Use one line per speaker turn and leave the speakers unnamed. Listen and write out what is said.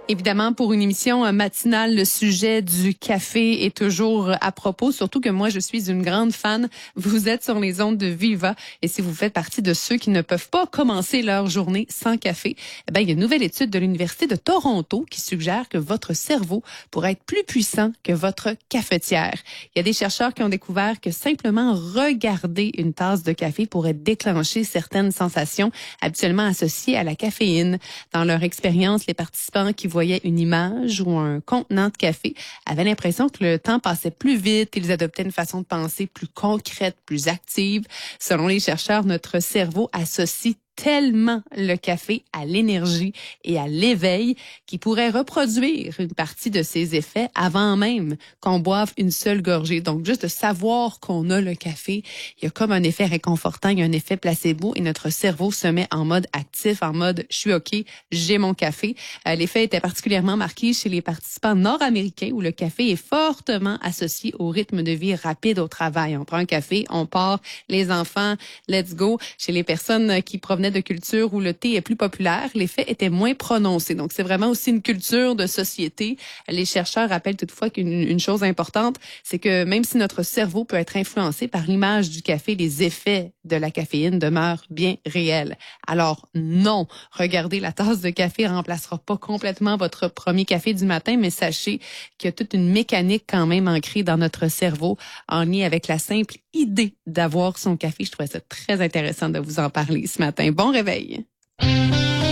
Évidemment, pour une émission matinale, le sujet du café est toujours à propos, surtout que moi, je suis une grande fan. Vous êtes sur les ondes de Viva et si vous faites partie de ceux qui ne peuvent pas commencer leur journée sans café, il y a une nouvelle étude de l'Université de Toronto qui suggère que votre cerveau pourrait être plus puissant que votre cafetière. Il y a des chercheurs qui ont découvert que simplement regarder une tasse de café pourrait déclencher certaines sensations habituellement associées à la caféine. Dans leur expérience, les participants qui voyaient une image ou un contenant de café avaient l'impression que le temps passait plus vite, ils adoptaient une façon de penser plus concrète, plus active. Selon les chercheurs, notre cerveau associe tellement le café à l'énergie et à l'éveil qu'il pourrait reproduire une partie de ses effets avant même qu'on boive une seule gorgée. Donc, juste de savoir qu'on a le café, il y a comme un effet réconfortant, il y a un effet placebo et notre cerveau se met en mode actif, en mode « je suis OK, j'ai mon café ». L'effet était particulièrement marqué chez les participants nord-américains où le café est fortement associé au rythme de vie rapide au travail. On prend un café, on part, les enfants, let's go. Chez les personnes qui provenaient de cultures où le thé est plus populaire, l'effet était moins prononcé. Donc, c'est vraiment aussi une culture de société. Les chercheurs rappellent toutefois qu'une chose importante, c'est que même si notre cerveau peut être influencé par l'image du café, les effets de la caféine demeurent bien réels. Alors, non, regarder la tasse de café remplacera pas complètement votre premier café du matin, mais sachez qu'il y a toute une mécanique quand même ancrée dans notre cerveau en lien avec la simple idée d'avoir son café. Je trouvais ça très intéressant de vous en parler ce matin. Bon réveil!